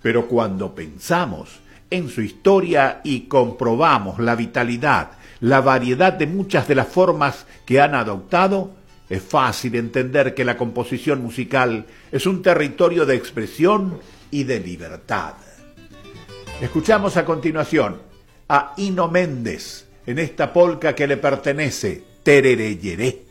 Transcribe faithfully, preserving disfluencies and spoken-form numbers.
Pero cuando pensamos en su historia y comprobamos la vitalidad, la variedad de muchas de las formas que han adoptado, es fácil entender que la composición musical es un territorio de expresión y de libertad. Escuchamos a continuación a Hino Méndez en esta polca que le pertenece, Tereré Yeré.